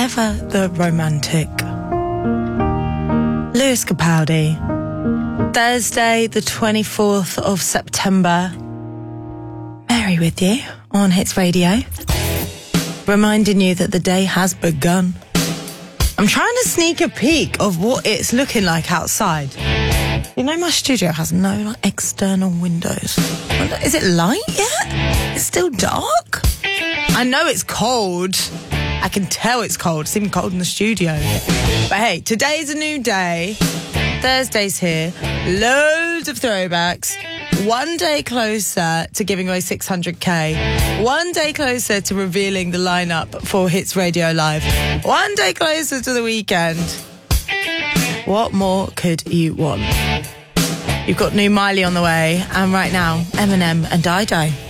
ever the romantic. Lewis Capaldi. Thursday, the 24th of September. Mary with you on Hits Radio. Reminding you that the day has begun. I'm trying to sneak a peek of what it's looking like outside. You know, my studio has no external windows. Is it light yet? It's still dark? I know it's cold. I can tell it's cold. It's even cold in the studio. But hey, today's a new day. Thursday's here. Loads of throwbacks. One day closer to giving away 600k. One day closer to revealing the lineup for Hits Radio Live. One day closer to the weekend. What more could you want? You've got new Miley on the way. And right now, Eminem and Dido.